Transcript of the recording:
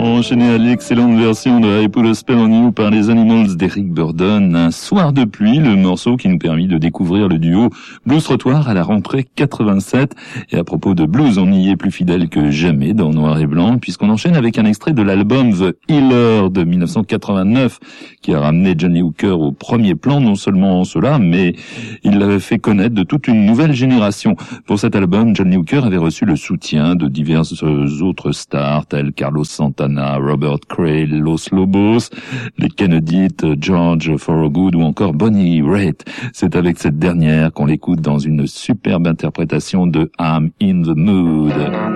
Enchaîné à l'excellente version de I Put a Spell on You par les Animals d'Eric Burdon, Un soir de pluie, le morceau qui nous permet de découvrir le duo Blues Trottoir à la rentrée 87. Et à propos de blues, on y est plus fidèle que jamais dans Noir et Blanc, puisqu'on enchaîne avec un extrait de l'album The Healer de 1989, qui a ramené Johnny Hooker au premier plan, non seulement cela, mais il l'avait fait connaître de toute une nouvelle génération. Pour cet album, Johnny Hooker avait reçu le soutien de diverses autres stars, tels Carlos Santana, Robert Cray, Los Lobos, les Kennedy, George Thorogood ou encore Bonnie Raitt. C'est avec cette dernière qu'on l'écoute dans une superbe interprétation de I'm in the Mood.